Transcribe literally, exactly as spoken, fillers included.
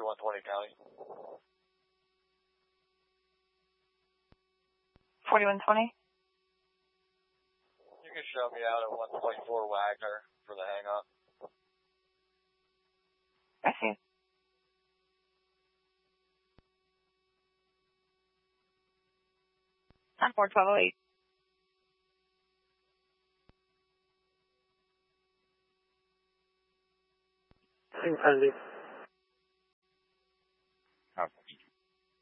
forty-one twenty County. forty-one twenty? You can show me out at one twenty-four Wagner for the hang-up. I see. I'm four twelve oh eight. Same friendly.